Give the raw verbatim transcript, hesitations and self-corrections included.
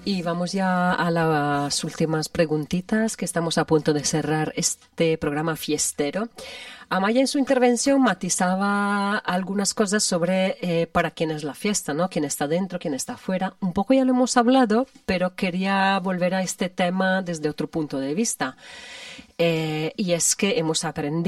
Y vamos ya a las últimas preguntitas, que estamos a punto de cerrar este programa fiestero. Amaya en su intervención matizaba algunas cosas sobre eh, para quién es la fiesta, ¿no? Quién está dentro, quién está afuera. Un poco ya lo hemos hablado, pero quería volver a este tema desde otro punto de vista. Eh, y es que hemos aprendido